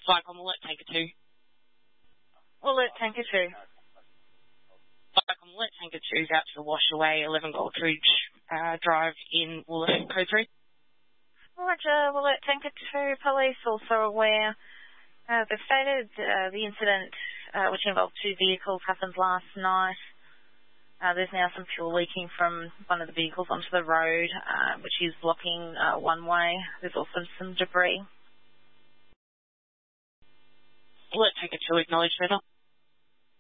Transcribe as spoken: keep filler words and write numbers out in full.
Vicom Alert Tanker two. Alert Tanker two. Vicom Alert Tanker two is out to the Washaway, eleven Goldridge uh, Drive in Woolwich, code three. Roger, Alert Tanker two. Police also aware. Uh, they've stated uh, the incident, uh, which involved two vehicles, happened last night. Uh, there's now some fuel leaking from one of the vehicles onto the road, uh, which is blocking uh, one way. There's also some debris. Alert Tanker two, acknowledged, River.